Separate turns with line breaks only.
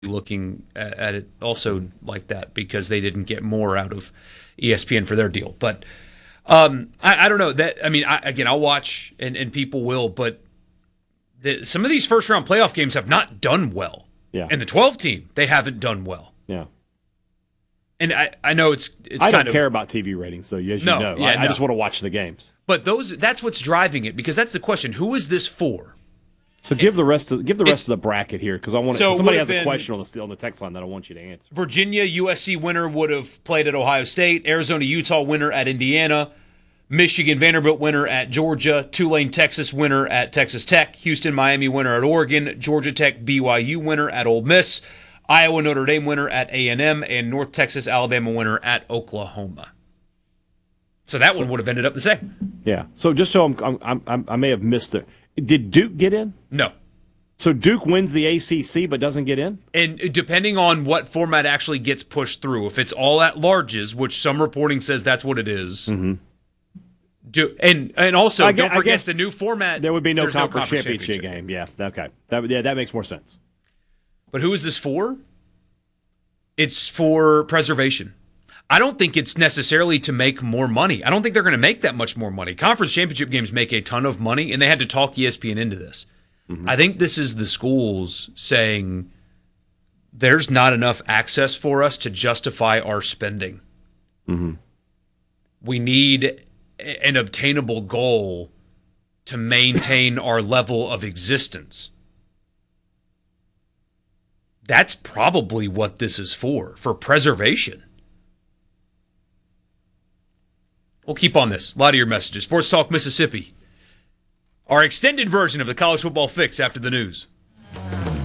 looking at it also like that because they didn't get more out of ESPN for their deal. But I don't know that. I mean, I'll watch and people will, but some of these first round playoff games have not done well.
Yeah.
And the 12 team, they haven't done well.
Yeah.
And I know it's
I
kind
don't care about TV ratings, though, as you know.
Yeah,
I just want to watch the games.
But that's what's driving it, because that's the question. Who is this for?
So give the rest of the bracket here, because I want somebody has a question on the text line that I want you to answer.
Virginia USC winner would have played at Ohio State. Arizona Utah winner at Indiana. Michigan Vanderbilt winner at Georgia. Tulane Texas winner at Texas Tech. Houston Miami winner at Oregon. Georgia Tech BYU winner at Ole Miss. Iowa Notre Dame winner at A&M, and North Texas Alabama winner at Oklahoma. So that one would have ended up the same.
Yeah. So just so I may have missed it. Did Duke get in?
No.
So Duke wins the ACC but doesn't get in?
And depending on what format actually gets pushed through, if it's all at larges, which some reporting says that's what it is, and also don't forget the new format.
There would be no conference championship game. Yeah. Okay. That makes more sense.
But who is this for? It's for preservation. I don't think it's necessarily to make more money. I don't think they're going to make that much more money. Conference championship games make a ton of money, and they had to talk ESPN into this. Mm-hmm. I think this is the schools saying there's not enough access for us to justify our spending.
Mm-hmm.
We need an obtainable goal to maintain our level of existence. That's probably what this is for preservation. We'll keep on this. A lot of your messages. Sports Talk Mississippi. Our extended version of the College Football Fix after the news.